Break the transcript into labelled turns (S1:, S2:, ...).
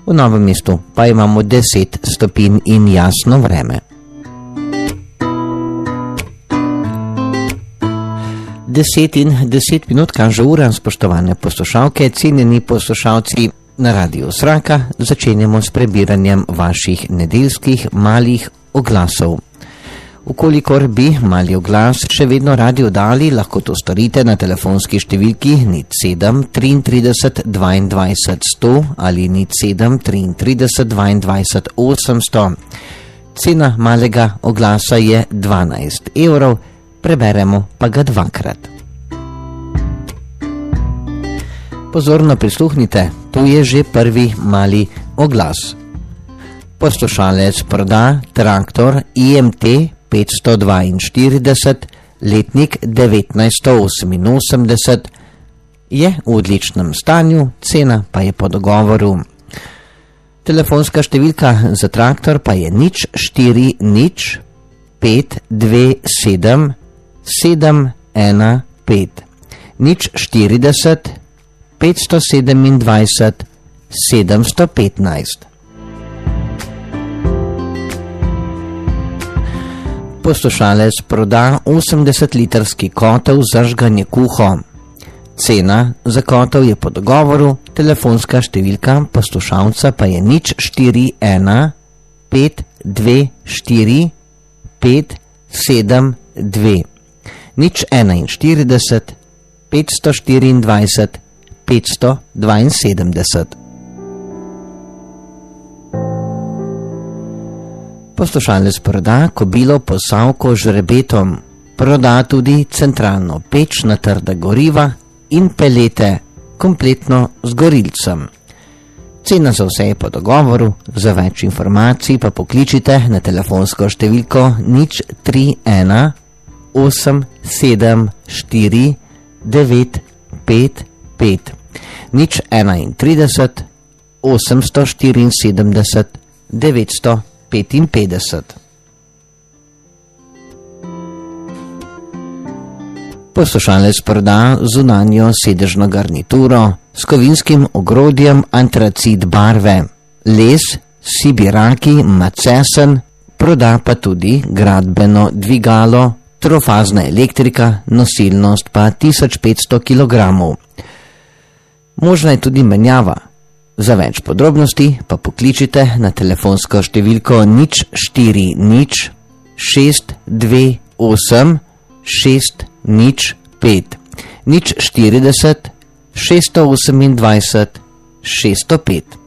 S1: V Novem mestu pa imamo 10 stopinj in jasno vreme. 10:10 kaže ura, spoštovane poslušalke, cenjeni poslušalci na Radiu Sraka. Začenjamo s prebiranjem vaših nedeljskih malih oglasov. Ukolikor bi mali oglas še vedno radi oddali, lahko to storite na telefonski številki 07 33 22 100 ali 07 33 22 800. Cena malega oglasa je 12 evrov, preberemo pa ga dvakrat. Pozorno prisluhnite, tu je že prvi mali oglas. Poslušalec proda traktor IMT 542, letnik 1988, je v odličnem stanju, cena pa je po dogovoru. Telefonska številka za traktor pa je 040 527 715 040 527 715. Poslušalec proda 80-litrski kotel za žganje kuho. Cena za kotel je po dogovoru, telefonska številka poslušalca pa je 041 524 572 041 524 572. Poslušalec proda kobilo posavko z žrebetom, proda tudi centralno peč na trda goriva in pelete, kompletno z gorilcem. Cena za vse je po dogovoru, za več informacij pa pokličite na telefonsko številko 031 874 955 031 874 955. Poslušalec proda zunanjo sedežno garnituro s kovinskim ogrodjem antracit barve, les, sibiraki, macesen, proda pa tudi gradbeno dvigalo, trofazna elektrika, nosilnost pa 1500 kg. Možna je tudi menjava. Za več podrobnosti pa pokličite na telefonsko številko 040 628 605 040 628 605.